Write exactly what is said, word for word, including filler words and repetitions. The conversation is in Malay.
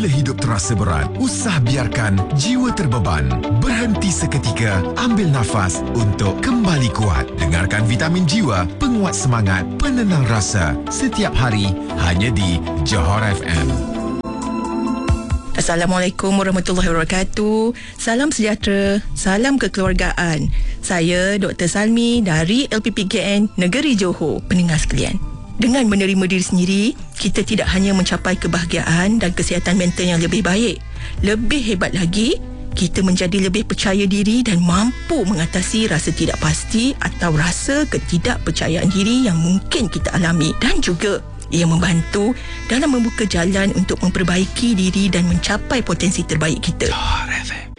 Bila hidup terasa berat, usah biarkan jiwa terbeban. Berhenti seketika, ambil nafas untuk kembali kuat. Dengarkan Vitamin Jiwa, penguat semangat, penenang rasa. Setiap hari, hanya di Johor F M. Assalamualaikum warahmatullahi wabarakatuh. Salam sejahtera, salam kekeluargaan. Saya Doktor Salmi dari L P P K N Negeri Johor. Pendengar sekalian, dengan menerima diri sendiri, kita tidak hanya mencapai kebahagiaan dan kesihatan mental yang lebih baik. Lebih hebat lagi, kita menjadi lebih percaya diri dan mampu mengatasi rasa tidak pasti atau rasa ketidakpercayaan diri yang mungkin kita alami. Dan juga ia membantu dalam membuka jalan untuk memperbaiki diri dan mencapai potensi terbaik kita.